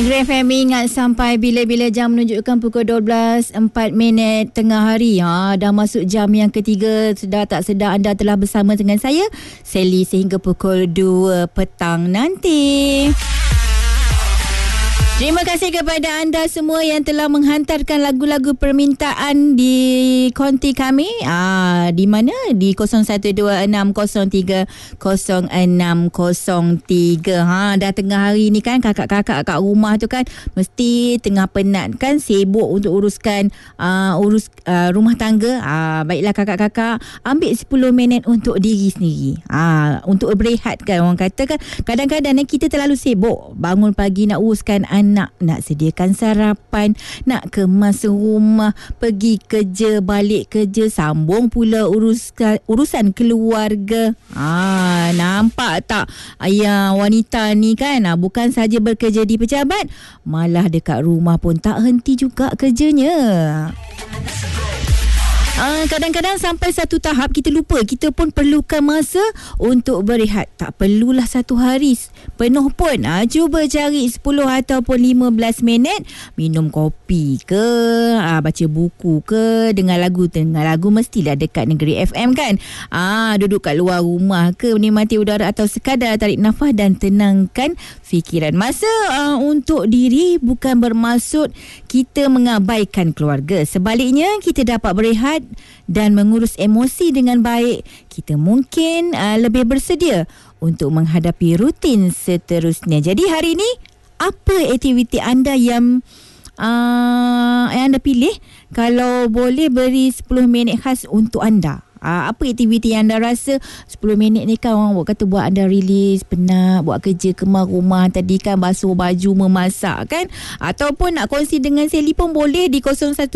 Negeri FM ingat sampai bila-bila jam menunjukkan pukul 12.04 tengah hari. Dah masuk jam yang ketiga. Sedar tak sedar anda telah bersama dengan saya, Sally, sehingga pukul 2 petang nanti. Terima kasih kepada anda semua yang telah menghantarkan lagu-lagu permintaan di konti kami. Di mana? Di 0126030603. Dah tengah hari ni kan, kakak-kakak kat rumah tu kan mesti tengah penat kan, sibuk untuk uruskan rumah tangga. Baiklah kakak-kakak, ambil 10 minit untuk diri sendiri. Untuk berehat kan, orang kata kan kadang-kadang kita terlalu sibuk. Bangun pagi nak uruskan anak, nak sediakan sarapan, nak kemas rumah, pergi kerja, balik kerja, sambung pula urusan keluarga. Nampak tak wanita ni kan, bukan saja bekerja di pejabat, malah dekat rumah pun tak henti juga kerjanya. Kadang-kadang sampai satu tahap kita lupa kita pun perlukan masa untuk berehat. Tak perlulah satu hari penuh pun. Cuba cari 10 ataupun 15 minit, minum kopi ke, baca buku ke, dengar lagu mestilah dekat Negeri FM kan. Duduk kat luar rumah ke, menikmati udara atau sekadar tarik nafas dan tenangkan fikiran. Masa untuk diri bukan bermaksud kita mengabaikan keluarga. Sebaliknya, kita dapat berehat dan mengurus emosi dengan baik. Kita mungkin lebih bersedia untuk menghadapi rutin seterusnya. Jadi hari ini, apa aktiviti anda yang anda pilih? Kalau boleh beri 10 minit khas untuk anda. Apa aktiviti yang anda rasa 10 minit ni kan orang kata buat anda release penat, buat kerja kemas rumah tadi kan, basuh baju, memasak kan, ataupun nak kongsi dengan Sally pun boleh di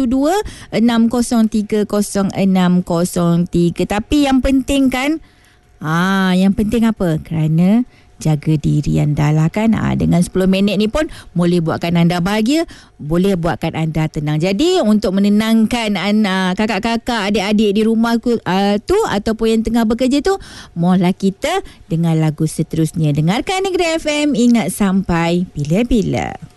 012-603-0603. Tapi yang penting kan, yang penting apa? Kerana jaga diri anda lah kan. Dengan 10 minit ni pun boleh buatkan anda bahagia, boleh buatkan anda tenang. Jadi untuk menenangkan kakak-kakak, adik-adik di rumah tu ataupun yang tengah bekerja tu, mohonlah kita dengar lagu seterusnya. Dengarkan Negeri FM, ingat sampai bila-bila.